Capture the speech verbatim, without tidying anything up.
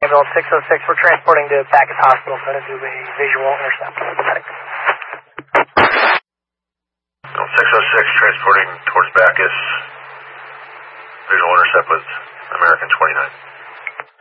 Ambulance six oh six, we're transporting to Bacchus Hospital, so to do a visual intercept. six oh six, transporting towards Bacchus. Visual intercept with American twenty-nine.